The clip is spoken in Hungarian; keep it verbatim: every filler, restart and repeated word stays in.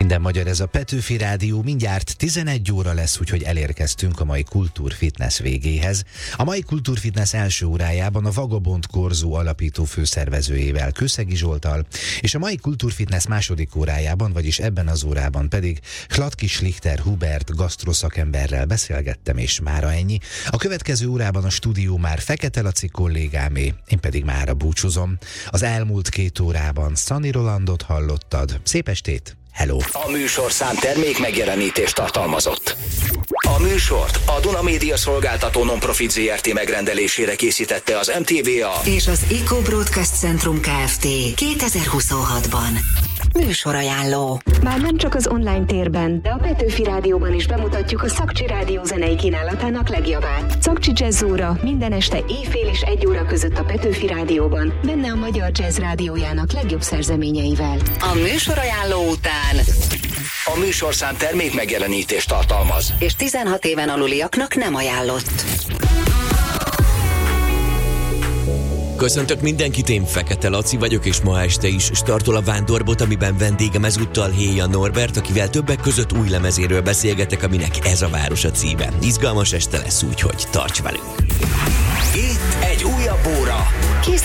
Minden magyar, ez a Petőfi Rádió, mindjárt tizenegy óra lesz, úgyhogy elérkeztünk a mai Kultúrfitness végéhez. A mai Kultúrfitness első órájában a Vagabond Korzó alapító főszervezőjével, Kőszegi Zsolttal, és a mai Kultúrfitness második órájában, vagyis ebben az órában pedig Hladky Schlichter Hubert gasztroszakemberrel beszélgettem, és mára ennyi. A következő órában a stúdió már Fekete Laci kollégámé, én pedig mára búcsúzom. Az elmúlt két órában Szani Rolandot hallottad. Szép estét! Hello! A műsorszám termék megjelenítést tartalmazott. A műsort a Duna Média Szolgáltató Nonprofit zé er té megrendelésére készítette az em té vé á és az Eco Broadcast Centrum Kft. kétezer-huszonhatban. Műsorajánló. Már nem csak az online térben, de a Petőfi Rádióban is bemutatjuk a Szakcsi Rádió zenei kínálatának legjavát. Szakcsi Jazz óra minden este éjfél és egy óra között a Petőfi Rádióban, benne a Magyar Jazz Rádiójának legjobb szerzeményeivel. A műsorajánló után a műsorszám termék megjelenítést tartalmaz, és tizenhat éven aluliaknak nem ajánlott. Köszöntök mindenkit, én Fekete Laci vagyok, és ma este is startol a Vándorbot, amiben vendégem ezúttal Héja Norbert, akivel többek között új lemezéről beszélgetek, aminek ez a város a címe. Izgalmas este lesz, úgyhogy tarts velünk! itt egy újabb óra.